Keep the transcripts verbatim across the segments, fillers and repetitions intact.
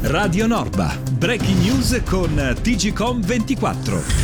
Radio Norba, breaking news con T G Com ventiquattro.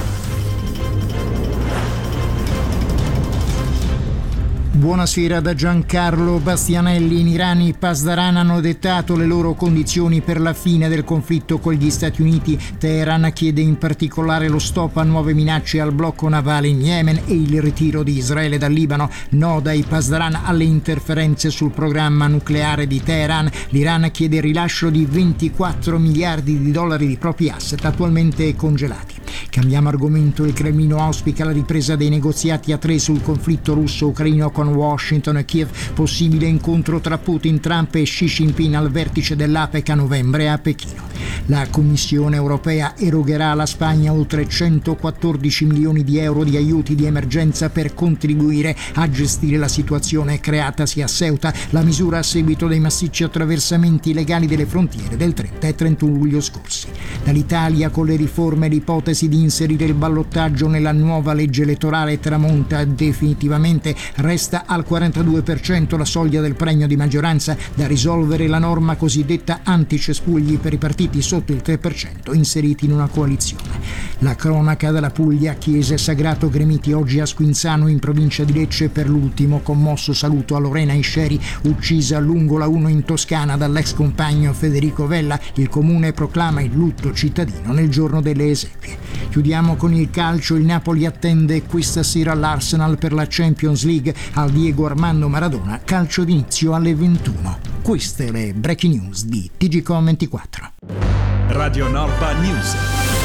Buonasera da Giancarlo Bastianelli. In Iran i Pasdaran hanno dettato le loro condizioni per la fine del conflitto con gli Stati Uniti. Teheran chiede in particolare lo stop a nuove minacce al blocco navale in Yemen e il ritiro di Israele dal Libano. No dai Pasdaran alle interferenze sul programma nucleare di Teheran. L'Iran chiede il rilascio di ventiquattro miliardi di dollari di propri asset attualmente congelati. Cambiamo argomento. Il Cremlino auspica la ripresa dei negoziati a tre sul conflitto russo-ucraino con Washington e Kiev. Possibile incontro tra Putin, Trump e Xi Jinping al vertice dell'APEC a novembre a Pechino. La Commissione europea erogherà alla Spagna oltre centoquattordici milioni di euro di aiuti di emergenza per contribuire a gestire la situazione creatasi a Ceuta. La misura a seguito dei massicci attraversamenti illegali delle frontiere del trenta e trentuno luglio scorsi. Dall'Italia, con le riforme, l'ipotesi di inserire il ballottaggio nella nuova legge elettorale tramonta definitivamente. Resta al quarantadue per cento la soglia del premio di maggioranza, da risolvere la norma cosiddetta anticespugli per i partiti sotto il tre per cento inseriti in una coalizione. La cronaca della Puglia. Chiesa e sagrato gremiti oggi a Squinzano in provincia di Lecce per l'ultimo commosso saluto a Lorena Isceri, uccisa lungo la uno in Toscana dall'ex compagno Federico Vella. Il comune proclama il lutto cittadino nel giorno delle esequie. Chiudiamo con il calcio. Il Napoli attende questa sera l'Arsenal per la Champions League al Diego Armando Maradona, calcio d'inizio alle ventuno. Queste le breaking news di T G Com ventiquattro. Radio Norba News.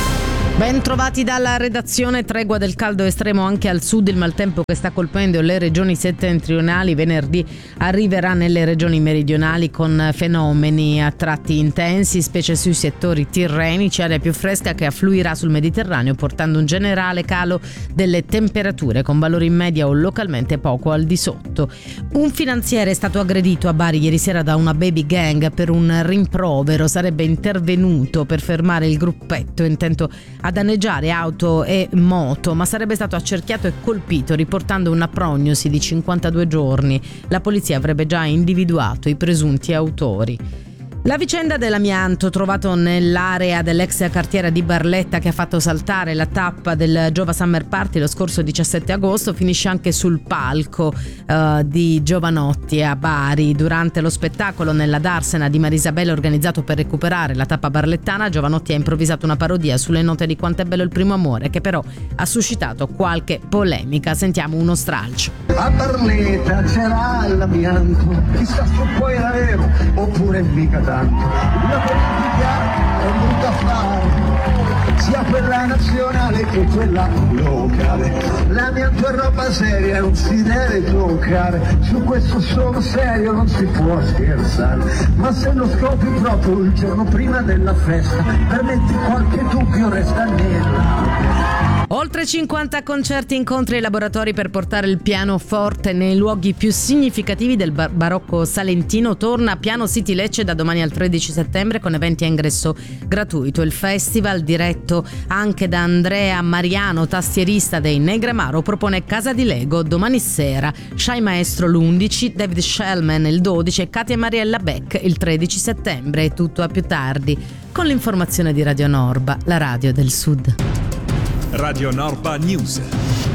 Ben trovati dalla redazione. Tregua del caldo estremo anche al sud. Il maltempo che sta colpendo le regioni settentrionali venerdì arriverà nelle regioni meridionali con fenomeni a tratti intensi, specie sui settori tirrenici, aria più fresca che affluirà sul Mediterraneo portando un generale calo delle temperature con valori in media o localmente poco al di sotto. Un finanziere è stato aggredito a Bari ieri sera da una baby gang per un rimprovero. Sarebbe intervenuto per fermare il gruppetto intento a danneggiare auto e moto, ma sarebbe stato accerchiato e colpito, riportando una prognosi di cinquantadue giorni. La polizia avrebbe già individuato i presunti autori. La vicenda dell'amianto trovato nell'area dell'ex cartiera di Barletta, che ha fatto saltare la tappa del Giova Summer Party lo scorso diciassette agosto, finisce anche sul palco uh, di Giovanotti a Bari. Durante lo spettacolo nella Darsena di Marisabella organizzato per recuperare la tappa barlettana, Giovanotti ha improvvisato una parodia sulle note di Quanto è bello il primo amore, che però ha suscitato qualche polemica. Sentiamo uno stralcio. A Barletta c'era l'amianto, chissà se poi era vero oppure mica tanto. La politica è brutta affare, sia quella nazionale che quella locale. L'amianto è roba seria, non si deve toccare, su questo sono serio, non si può scherzare. Ma se lo scopri proprio il giorno prima della festa, permetti qualche dubbio resta nella. Oltre cinquanta concerti, incontri e laboratori per portare il pianoforte nei luoghi più significativi del bar- barocco salentino. Torna Piano City Lecce da domani al tredici settembre con eventi a ingresso gratuito. Il festival, diretto anche da Andrea Mariano, tastierista dei Negramaro, propone Casa di Lego domani sera, Shy Maestro l'undici, David Shellman il dodici e Katia Mariella Beck il tredici settembre. È tutto a più tardi con l'informazione di Radio Norba, la radio del Sud. Radio Norba News.